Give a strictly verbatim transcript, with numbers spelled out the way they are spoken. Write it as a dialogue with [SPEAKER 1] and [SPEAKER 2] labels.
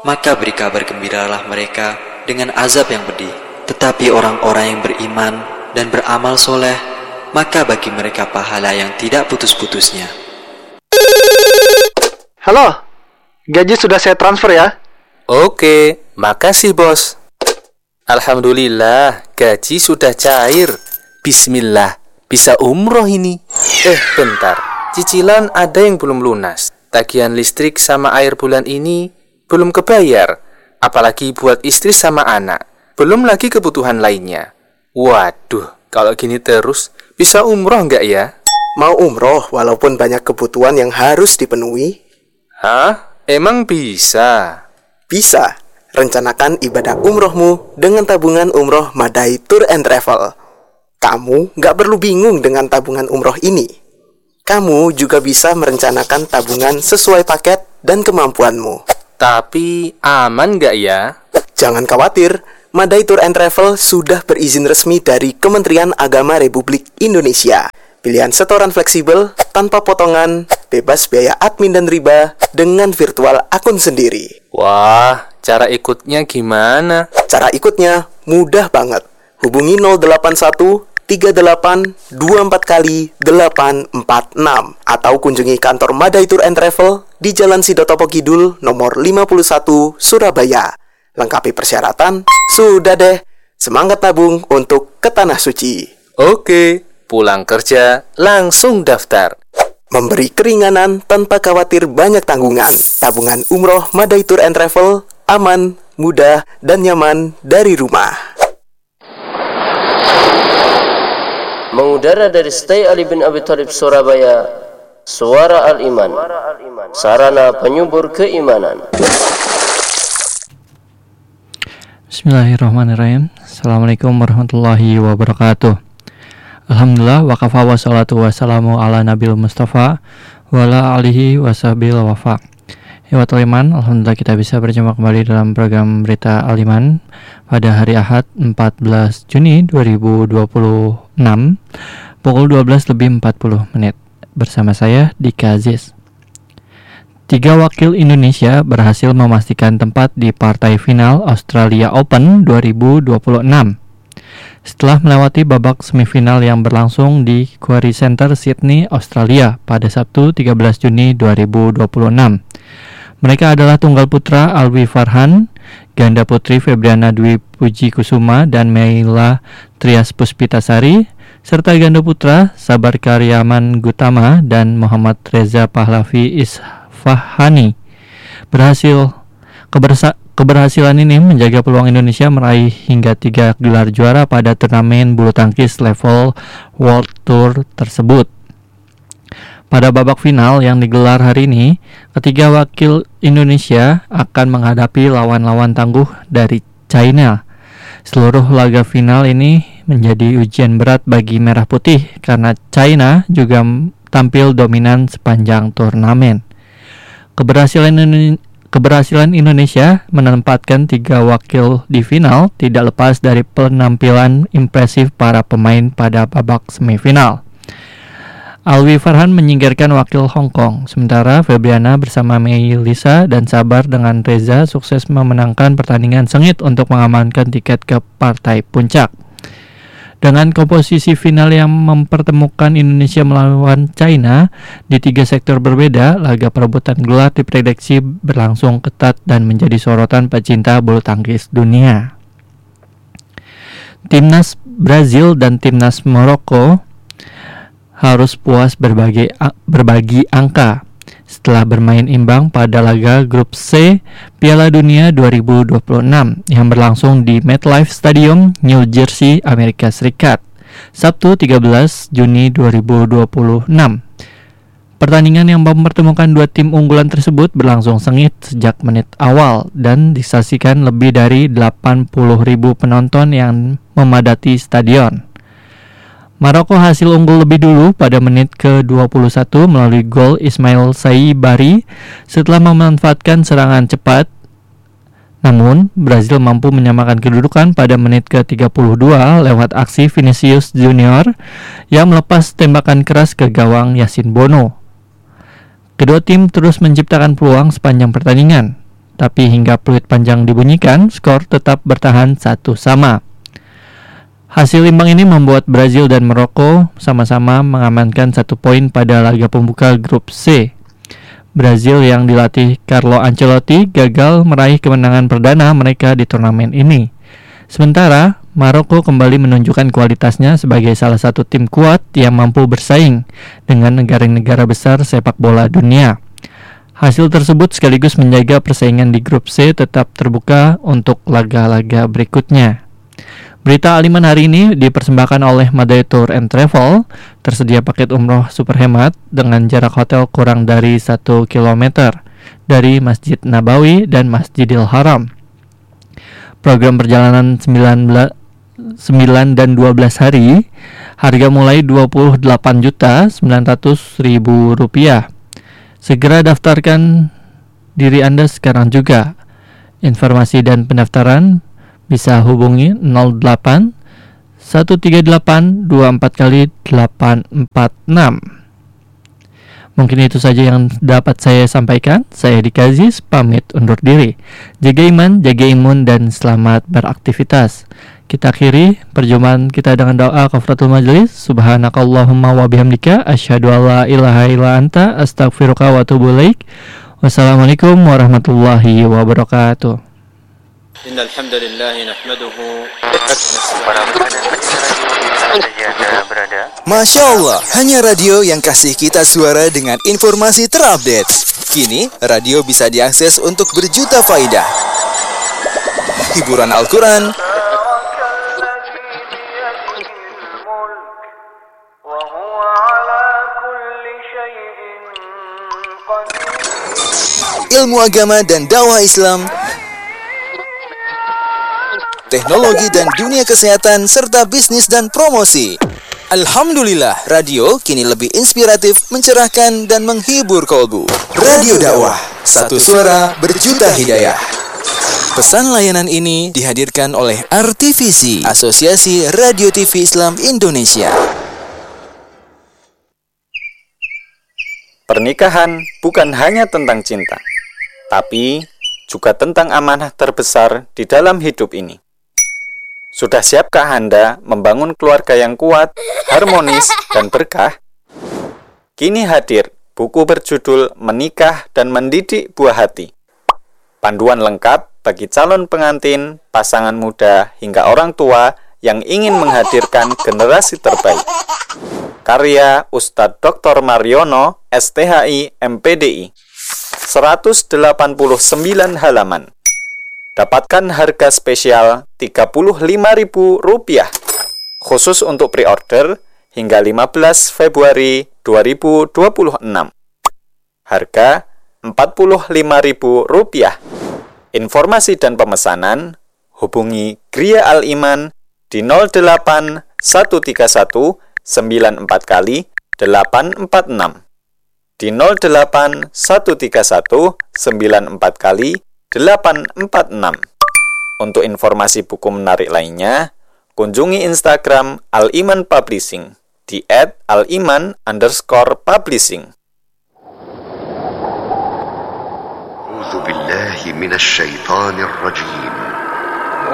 [SPEAKER 1] maka beri kabar gembiralah mereka dengan azab yang pedih. Tetapi orang-orang yang beriman dan beramal soleh, maka bagi mereka pahala yang tidak putus-putusnya.
[SPEAKER 2] Halo, gaji sudah saya transfer ya?
[SPEAKER 3] Oke, makasih bos. Alhamdulillah, gaji sudah cair. Bismillah, bisa umroh ini. Eh, bentar. Cicilan ada yang belum lunas. Tagihan listrik sama air bulan ini belum kebayar. Apalagi buat istri sama anak. Belum lagi kebutuhan lainnya. Waduh, kalau gini terus, bisa umroh nggak ya?
[SPEAKER 4] Mau umroh walaupun banyak kebutuhan yang harus dipenuhi?
[SPEAKER 3] Hah? Emang bisa?
[SPEAKER 4] Bisa. Rencanakan ibadah umrohmu dengan tabungan umroh Madai Tour and Travel. Kamu nggak perlu bingung dengan tabungan umroh ini. Kamu juga bisa merencanakan tabungan sesuai paket dan kemampuanmu.
[SPEAKER 3] Tapi aman nggak ya?
[SPEAKER 4] Jangan khawatir, Madai Tour and Travel sudah berizin resmi dari Kementerian Agama Republik Indonesia. Pilihan setoran fleksibel, tanpa potongan, bebas biaya admin dan riba, dengan virtual akun sendiri.
[SPEAKER 3] Wah, cara ikutnya gimana?
[SPEAKER 4] Cara ikutnya mudah banget. Hubungi nol delapan satu tiga delapan dua empat kali delapan empat enam atau kunjungi kantor Madai Tour and Travel di Jalan Sidotopo Kidul nomor lima puluh satu Surabaya. Lengkapi persyaratan, sudah deh. Semangat nabung untuk ke Tanah Suci.
[SPEAKER 3] Oke, pulang kerja langsung daftar.
[SPEAKER 4] Memberi keringanan tanpa khawatir banyak tanggungan. Tabungan umroh Madai Tour and Travel, aman, mudah, dan nyaman dari rumah.
[SPEAKER 5] Mengudara dari Stay Ali bin Abi Thalib Surabaya, Suara Al-Iman, sarana penyubur keimanan.
[SPEAKER 6] Bismillahirrahmanirrahim. Assalamualaikum warahmatullahi wabarakatuh. Alhamdulillah, wa kafa wa salatu wa salamu ala nabil mustafa wa ala alihi wa sahbil wafa. Hebat Al-Iman, alhamdulillah kita bisa berjumpa kembali dalam program Berita Al-Iman pada hari Ahad empat belas Juni dua ribu dua puluh enam pukul dua belas lebih empat puluh menit bersama saya Dika Aziz. Tiga wakil Indonesia berhasil memastikan tempat di partai final Australia Open dua ribu dua puluh enam. Setelah melewati babak semifinal yang berlangsung di Quarry Center, Sydney, Australia pada Sabtu tiga belas Juni dua ribu dua puluh enam. Mereka adalah tunggal putra Alwi Farhan, ganda putri Febriana Dwi Puji Kusuma dan Meila Trias Puspitasari, serta ganda putra Sabar Karyaman Gutama dan Muhammad Reza Pahlavi Isfahani. Berhasil kebersa- keberhasilan ini menjaga peluang Indonesia meraih hingga tiga gelar juara pada turnamen bulu tangkis level World Tour tersebut. Pada babak final yang digelar hari ini, ketiga wakil Indonesia akan menghadapi lawan-lawan tangguh dari China. Seluruh laga final ini menjadi ujian berat bagi Merah Putih karena China juga tampil dominan sepanjang turnamen. Keberhasilan Indonesia Keberhasilan Indonesia menempatkan tiga wakil di final tidak lepas dari penampilan impresif para pemain pada babak semifinal. Alwi Farhan menyingkirkan wakil Hong Kong, sementara Febriana bersama Meilisa dan Sabar dengan Reza sukses memenangkan pertandingan sengit untuk mengamankan tiket ke partai puncak. Dengan komposisi final yang mempertemukan Indonesia melawan China di tiga sektor berbeda, laga perebutan gelar diprediksi berlangsung ketat dan menjadi sorotan pecinta bulu tangkis dunia. Timnas Brazil dan timnas Maroko harus puas berbagi, berbagi angka setelah bermain imbang pada laga grup C Piala Dunia dua ribu dua puluh enam yang berlangsung di MetLife Stadium, New Jersey, Amerika Serikat, Sabtu tiga belas Juni dua ribu dua puluh enam. Pertandingan yang mempertemukan dua tim unggulan tersebut berlangsung sengit sejak menit awal dan disaksikan lebih dari delapan puluh ribu penonton yang memadati stadion. Maroko hasil unggul lebih dulu pada menit ke dua puluh satu melalui gol Ismail Saibari setelah memanfaatkan serangan cepat. Namun, Brazil mampu menyamakan kedudukan pada menit ke tiga puluh dua lewat aksi Vinicius Junior yang melepas tembakan keras ke gawang Yasin Bono. Kedua tim terus menciptakan peluang sepanjang pertandingan. tapi hingga peluit panjang dibunyikan, skor tetap bertahan satu sama. Hasil imbang ini membuat Brazil dan Maroko sama-sama mengamankan satu poin pada laga pembuka grup C. Brazil yang dilatih Carlo Ancelotti gagal meraih kemenangan perdana mereka di turnamen ini. Sementara Maroko kembali menunjukkan kualitasnya sebagai salah satu tim kuat yang mampu bersaing dengan negara-negara besar sepak bola dunia. Hasil tersebut sekaligus menjaga persaingan di grup C tetap terbuka untuk laga-laga berikutnya. Berita Aliman hari ini dipersembahkan oleh Madai Tour and Travel. Tersedia paket umroh super hemat dengan jarak hotel kurang dari satu kilometer dari Masjid Nabawi dan Masjidil Haram. Program perjalanan sembilan dan dua belas hari, harga mulai dua puluh delapan juta sembilan ratus ribu rupiah. Segera daftarkan diri Anda sekarang juga. Informasi dan pendaftaran bisa hubungi nol delapan satu tiga delapan dua empat kali delapan empat enam. Mungkin itu saja yang dapat saya sampaikan. Saya Dika Aziz, pamit undur diri. Jaga iman, jaga imun, dan selamat beraktivitas. Kita akhiri perjumpaan kita dengan doa kafaratul majelis. Subhanakallahumma wa bihamdika asyhadu alla ilaha illa anta astaghfiruka wa atubu ilaik. Wassalamualaikum warahmatullahi wabarakatuh.
[SPEAKER 7] Innal hamdalillah nahmaduhu.
[SPEAKER 8] Masya Allah, hanya radio yang kasih kita suara dengan informasi terupdate. Kini, radio bisa diakses untuk berjuta faidah. Hiburan Al-Quran, ilmu agama dan dakwah Islam, teknologi dan dunia kesehatan, serta bisnis dan promosi. Alhamdulillah, radio kini lebih inspiratif, mencerahkan, dan menghibur kolbu. Radio dakwah, satu suara berjuta hidayah. Pesan layanan ini dihadirkan oleh R T V C, Asosiasi Radio T V Islam Indonesia.
[SPEAKER 9] Pernikahan bukan hanya tentang cinta, tapi juga tentang amanah terbesar di dalam hidup ini. Sudah siapkah Anda membangun keluarga yang kuat, harmonis, dan berkah? Kini hadir buku berjudul Menikah dan Mendidik Buah Hati. Panduan lengkap bagi calon pengantin, pasangan muda, hingga orang tua yang ingin menghadirkan generasi terbaik. Karya Ustadz Doktor Mariono, S T H I, M P D I. seratus delapan puluh sembilan halaman. Dapatkan harga spesial tiga puluh lima ribu rupiah khusus untuk pre-order hingga lima belas Februari dua ribu dua puluh enam. Harga empat puluh lima ribu rupiah. Informasi dan pemesanan hubungi Gria Al-Iman di nol delapan satu tiga satu sembilan empat kali delapan empat enam, di nol delapan satu tiga satu sembilan empat kali delapan empat enam. Untuk informasi buku menarik lainnya, kunjungi Instagram Al-Iman Publishing di et aliman underscore publishing.
[SPEAKER 10] A'udzu billahi minasy syaithanir rajim.